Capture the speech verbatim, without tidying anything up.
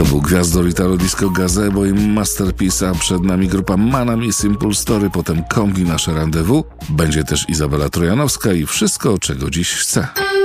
To był Gwiazdor Italo Disco Gazebo i Masterpiece, a przed nami grupa Manam i Simple Story, potem Kombi Nasze Rendezvous. Będzie też Izabela Trojanowska i Wszystko, czego dziś chcę.